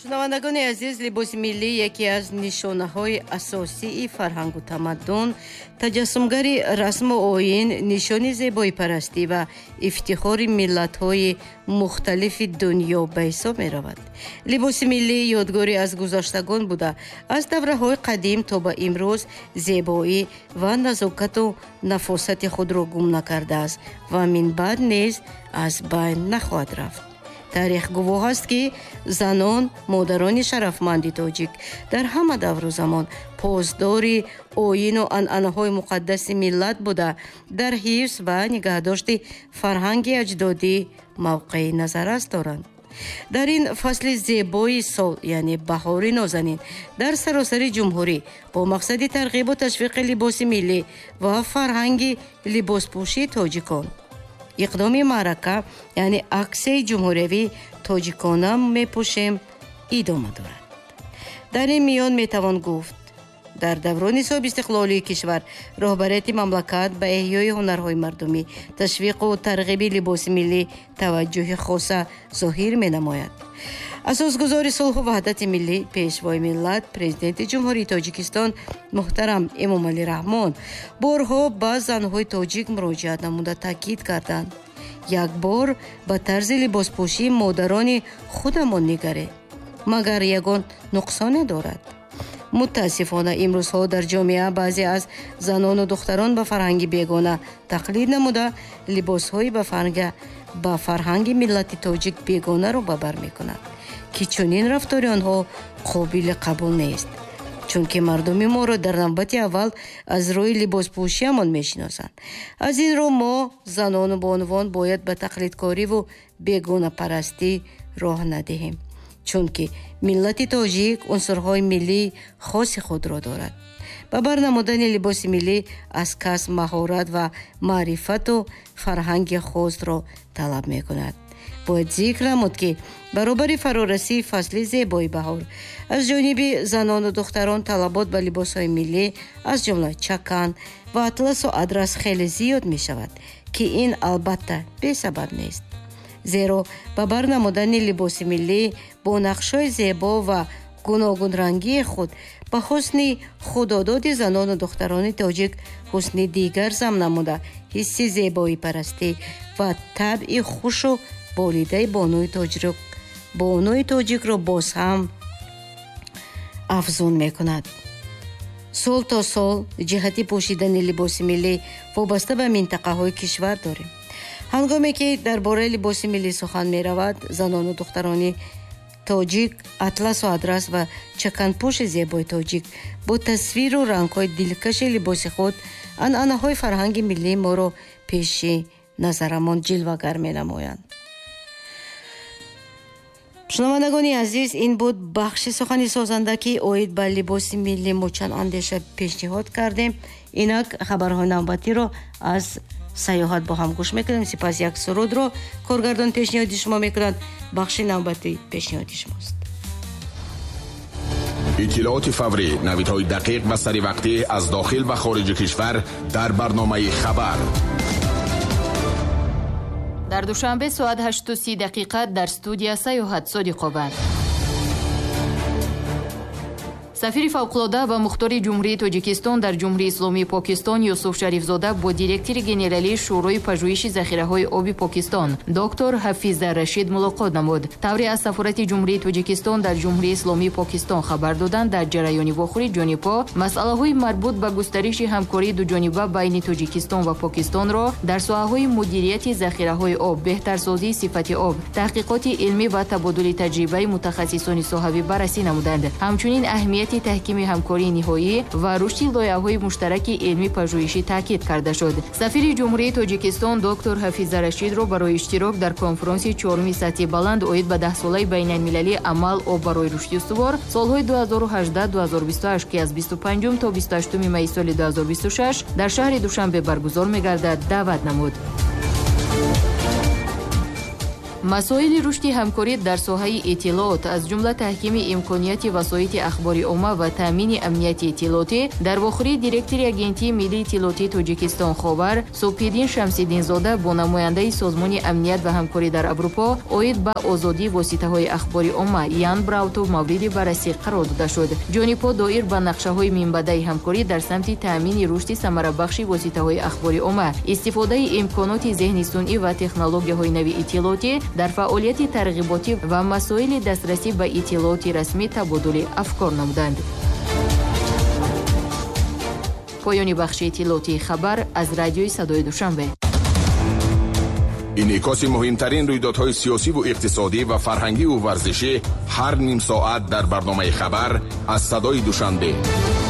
шунавандагони азиз, либоси миллӣ яке аз нишонаҳои асосии фарҳангу тамаддун, таҷассумгари расму оин, нишони зебоипарастӣ ва ифтихори миллатҳои мухталифи дунё ба ҳисоб меравад. Либоси миллӣ ёдгорӣ аз гузаштагон буда, аз давраҳои қадим то ба имрӯз зебоӣ ва назокату нафосати худро гум накардааст ва минбаъд низ аз байн нахоҳад рафт. таърих гувоҳ аст, ки занон, модарони шарафманди тоҷик дар ҳама давру замон поздори оину анъанаҳои муқаддаси миллат буда, дар ҳифз ва нигаҳдошти фарҳанги аҷдодӣ мавқеи назаррас доранд. дар ин фасли зебои сол, яъне баҳори нозанин, дар саросари ҷумҳурӣ бо мақсади тарғибу ташвиқи либоси миллӣ ва фарҳанги либоспӯшии тоҷикон, иқдоми маърака, яъне аксияи ҷумҳуриявӣ тоҷикона мепӯшем идома дорад. дар ин миён метавон гуфт, дар даврони соҳиби истиқлолии кишвар роҳбарияти мамлакат ба эҳёи ҳунарҳои мардумӣ, ташвиқу тарғиби либоси миллӣ таваҷҷӯҳи хоса зоҳир менамояд. асосгузори сулҳу ваҳдати миллӣ, пешвои миллат, президенти ҷумҳурии Тоҷикистон муҳтарам Эмомалӣ Раҳмон борҳо ба занҳои тоҷик муроҷиат намуда таъкид карданд: як бор ба тарзи либоспӯшии модарони худамон нигаред, магар ягон нуқсоне дорад? мутаассифона имрӯзҳо дар ҷомеа баъзе аз занону духтарон ба фарҳанги бегона тақлид намуда либосҳои ба фарҳанги миллати тоҷик бегонаро ба бар мекунанд, ки чунин рафтори онҳо қобили қабул нест, чунки мардуми моро дар навбати аввал аз рӯи либоспӯшиамон мешиносанд. аз ин рӯ мо занону бонувон бояд ба тақлидкориву бегонапарастӣ роҳ надиҳем, чунки миллати тоҷик унсурҳои миллии хоси худро дорад. ба бар намудани либоси миллӣ аз кас маҳорат ва маърифату фарҳанги хосро талаб мекунад. бояд зикр намуд, ки баробари фарорасии фасли зебои баҳор аз ҷониби занону духтарон талабот ба либосҳои миллӣ аз ҷумла чакан ва атласу адрас хеле зиёд мешавад, ки ин албатта бесабаб нест. зеро ба бар намудани либоси миллӣ бо нақшҳои зебо ва гуногунрангии худ ба ҳусни худододи занону духтарони тоҷик ҳусни дигар зам намуда, ҳисси зебоипарастӣ ва табъи хушу болидаи бонуи тоҷикро боз ҳам афзун мекунад. сол то сол ҷиҳати пӯшидани либоси миллӣ вобаста ба минтақаҳои кишвар дорем. ҳангоме ки дар бораи либоси миллӣ сухан меравад, занону духтарони тоҷик атласу адрас ва чаканпӯши зебои тоҷик бо тасвиру рангҳои дилкаши либоси худ анъанаҳои фарҳанги миллии моро пеши назарамон ҷилвагар менамоянд. шунавандагони азиз, ин буд бахши сухани созанда, ки оид ба либоси миллӣ мо чанд андеша пешниҳод кардем. инак хабарҳои навбатиро аз саёҳат бо ҳам гӯш мекунем. сипас як сурудро коргардон пешниҳоди шумо мекунад. бахши навбати пешниҳоди шумост. иттилооти фаврӣ, навидҳои дақиқ ва саривақтӣ аз дохил ва хориҷи кишвар дар барномаи хабар. дар душанбе соат 8:30 дар студия саёҳат Содиқова. сафири фавқулода ва мухтори ҷумҳурии Тоҷикистон дар ҷумҳурии исломии Покистон Юсуф Шарифзода бо директори генералии шӯрои пажӯҳиши захираҳои оби Покистон доктор Ҳафиза Рашид мулоқот намуд. тавре аз сафорати ҷумҳурии Тоҷикистон дар ҷумҳурии исломии Покистон хабар доданд, дар ҷараёни вохӯри ҷонибҳо масъалаҳои марбут ба густариши ҳамкории дуҷониба байни Тоҷикистон ва Покистонро дар соҳаҳои мудирияти захираҳои об, беҳтарсозии сифати об, таҳқиқоти илмӣ ва табодули таҷрибаи мутахассисони соҳавӣ баррасӣ намуданд. ҳамчунин аҳамияти таҳкими ҳамкории ниҳоӣ ва рушди лоиҳаҳои муштараки илмӣ пажӯҳишӣ таъкид карда шуд. сафири ҷумҳурии Тоҷикистон доктор Ҳафиза Рашидро барои иштирок дар конференсияи 4-уми сатҳи баланд оид ба 10-солаи байналмилалии амал об барои рушди устувор солҳои 2018-2028, ки аз 25 то 28 майи соли 2026 дар шаҳри Душанбе баргузор мегардад, даъват намуд. масоили рушди ҳамкорӣ дар соҳаи иттилоот аз ҷумла таҳкими имконияти васоити ахбори умма ва таъмини амнияти иттилоотӣ дар вохӯрӣ директори агентии миллии иттилоотии Тоҷикистон Хобар Субҳиддин Шамсиддинзода бо намояндаи созмони амният ва ҳамкорӣ дар Аврупо оид ба озодии воситаҳои ахбори умма Ян Браутов мавриди баррасӣ қарор дода шуд. Ҷонибҳо доир ба нақшаҳои минбаъдаи ҳамкорӣ дар самти таъмини рушди самарабахши воситаҳои ахбори умма, истифодаи имконоти зеҳни сунъӣ ва технологияҳои нави иттилоотӣ дар фаъолияти тарғиботӣ ва масоили дастрасӣ ба иттилооти расмӣ табодули афкор намуданд. поёни бахши иттилоотии хабар аз радиои Садои Душанбе. инъикоси муҳимтарин рӯйдодҳои сиёсиву иқтисодӣ ва фарҳангиву варзишӣ ҳар ним соат дар барномаи хабар аз Садои Душанбе.